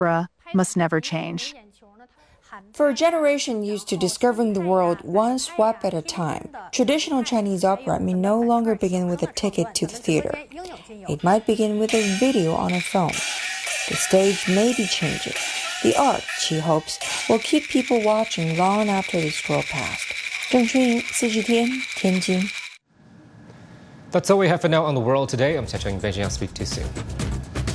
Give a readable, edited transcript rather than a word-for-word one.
opera must never change. For a generation used to discovering the world one swap at a time, traditional Chinese opera may no longer begin with a ticket to the theater. It might begin with a video on a phone. The stage may be changing. The art, she hopes, will keep people watching long after they scroll past. Zheng Shuiying, CGTN, Tianjin. That's all we have for now on The World Today. I'm Tia Cheng in Beijing. I'll speak to you soon.